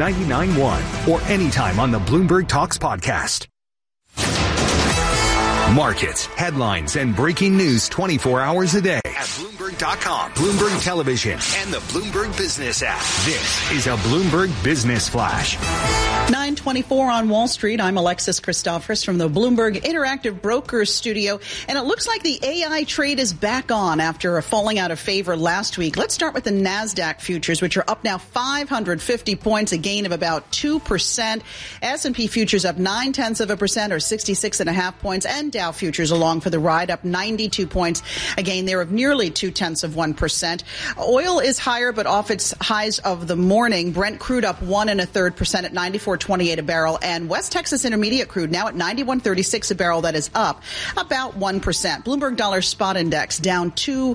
99.1 or anytime on the Bloomberg Talks podcast. Markets, headlines, and breaking news 24 hours a day at Bloomberg.com, Bloomberg Television, and the Bloomberg Business app. This is a Bloomberg Business Flash. 9:24 on Wall Street. I'm Alexis Christophorus from the Bloomberg Interactive Brokers studio. And it looks like the AI trade is back on after a falling out of favor last week. Let's start with the NASDAQ futures, which are up now 550 points, a gain of about 2%. S&P futures up 0.9% or 66.5 points. And Dow futures along for the ride, up 92 points, a gain there of nearly 0.2% Oil is higher, but off its highs of the morning. Brent crude up 1.33% at 94.28 a barrel, and West Texas Intermediate crude now at 91.36 a barrel. That is up about 1%. Bloomberg Dollar Spot Index down 0.2%,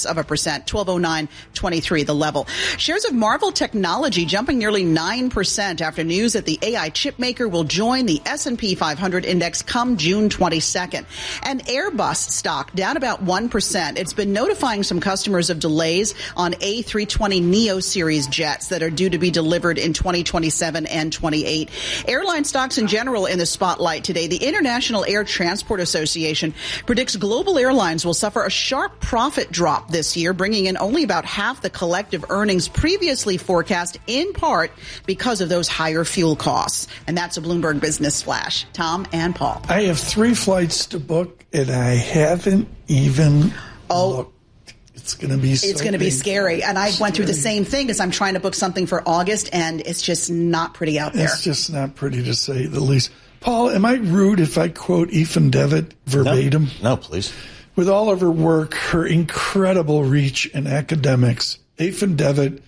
1209.23 the level. Shares of Marvell Technology jumping nearly 9% after news that the AI chip maker will join the S&P 500 index come June 22nd. And Airbus stock down about 1%. It's been notifying some customers of delays on A320neo series jets that are due to be delivered in 2027 and 28. Airline stocks in general in the spotlight today. The International Air Transport Association predicts global airlines will suffer a sharp profit drop this year, bringing in only about half the collective earnings previously forecast, in part because of those higher fuel costs. And that's a Bloomberg Business Flash. Tom and Paul. I have 3 flights to book, and I haven't even looked. It's going to be scary. And I went through the same thing as I'm trying to book something for August, and it's just not pretty out there. It's just not pretty, to say the least. Paul, am I rude if I quote Ethan Devitt verbatim? No, please. With all of her work, her incredible reach in academics, Ethan Devitt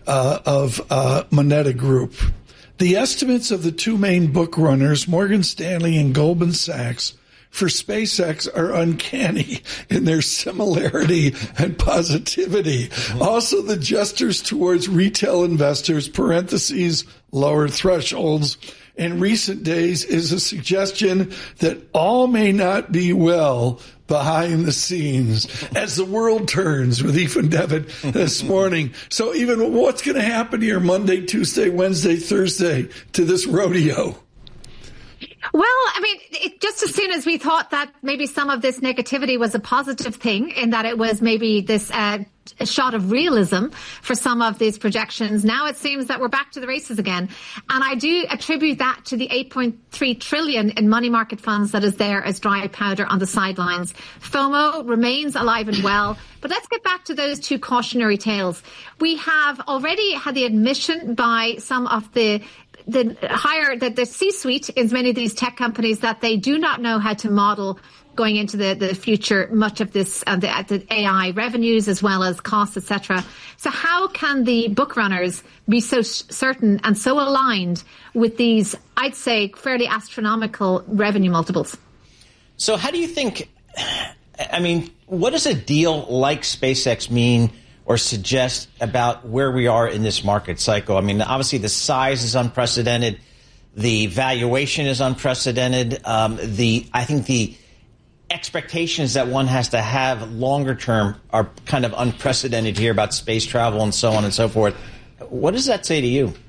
of Moneta Group, the estimates of the 2 main book runners, Morgan Stanley and Goldman Sachs, for SpaceX are uncanny in their similarity and positivity. Also, the gestures towards retail investors, parentheses, lower thresholds, in recent days is a suggestion that all may not be well behind the scenes as the world turns, with Ethan Devitt this morning. So even what's going to happen here Monday, Tuesday, Wednesday, Thursday to this rodeo? Well, I mean, just as soon as we thought that maybe some of this negativity was a positive thing, in that it was maybe this a shot of realism for some of these projections, now it seems that we're back to the races again. And I do attribute that to the 8.3 trillion in money market funds that is there as dry powder on the sidelines. FOMO remains alive and well. But let's get back to those 2 cautionary tales. We have already had the admission by some of the C-suite in many of these tech companies that they do not know how to model going into the future much of this, the AI revenues as well as costs, etc. So how can the book runners be so certain and so aligned with these, I'd say, fairly astronomical revenue multiples? So how do you think, I mean, what does a deal like SpaceX mean or suggest about where we are in this market cycle? I mean, obviously the size is unprecedented. The valuation is unprecedented. I think the expectations that one has to have longer term are kind of unprecedented here about space travel and so on and so forth. What does that say to you?